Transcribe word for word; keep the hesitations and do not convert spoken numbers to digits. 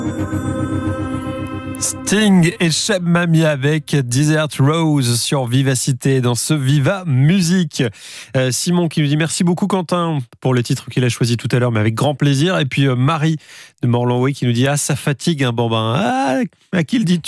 Sting et Cheb Mami avec Desert Rose sur Vivacité dans ce Viva Musique. Euh, Simon qui nous dit merci beaucoup Quentin pour le titre qu'il a choisi tout à l'heure, mais avec grand plaisir. Et puis euh, Marie de Morlanway qui nous dit ah ça fatigue un bambin. Ah, à qui le dis-tu ?